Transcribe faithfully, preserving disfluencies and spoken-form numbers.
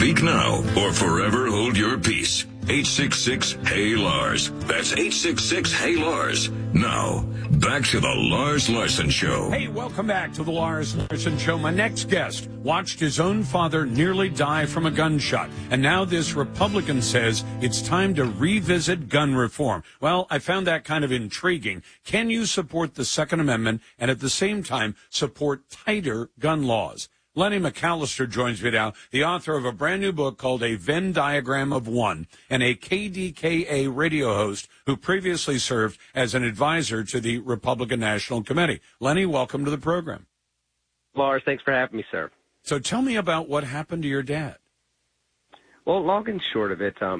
Speak now or forever hold your peace. eight six six, Hey Lars. That's eight six six, Hey Lars. Now, back to the Lars Larson Show. Hey, welcome back to the Lars Larson Show. My next guest watched his own father nearly die from a gunshot. And now this Republican says it's time to revisit gun reform. Well, I found that kind of intriguing. Can you support the Second Amendment and at the same time support tighter gun laws? Lenny McAllister joins me now, the author of a brand new book called A Venn Diagram of One, and a K D K A radio host who previously served as an advisor to the Republican National Committee. Lenny, welcome to the program. Lars, thanks for having me, sir. So tell me about what happened to your dad. Well, long and short of it, um,